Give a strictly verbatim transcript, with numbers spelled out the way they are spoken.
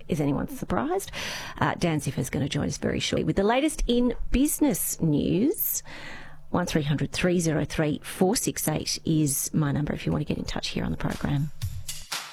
Is anyone surprised? Uh, Dan Ziffer is going to join us very shortly with the latest in business news. one three hundred three oh three four six eight is my number if you want to get in touch here on the program.